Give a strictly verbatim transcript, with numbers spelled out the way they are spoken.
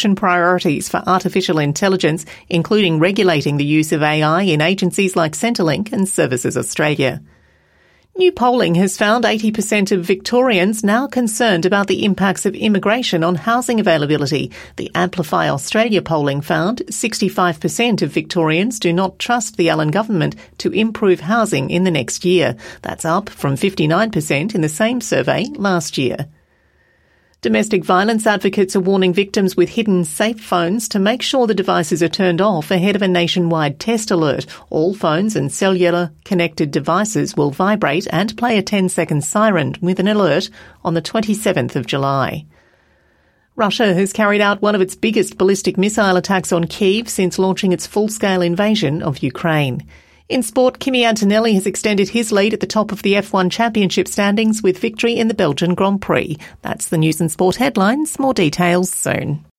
action priorities for artificial intelligence, including regulating the use of A I in agencies like Centrelink and Services Australia. New polling has found eighty percent of Victorians now concerned about the impacts of immigration on housing availability. The Amplify Australia polling found sixty-five percent of Victorians do not trust the Allen government to improve housing in the next year. That's up from fifty-nine percent in the same survey last year. Domestic violence advocates are warning victims with hidden safe phones to make sure the devices are turned off ahead of a nationwide test alert. All phones and cellular connected devices will vibrate and play a ten-second siren with an alert on the twenty-seventh of July. Russia has carried out one of its biggest ballistic missile attacks on Kyiv since launching its full-scale invasion of Ukraine. In sport, Kimi Antonelli has extended his lead at the top of the F one Championship standings with victory in the Belgian Grand Prix. That's the news and sport headlines. More details soon.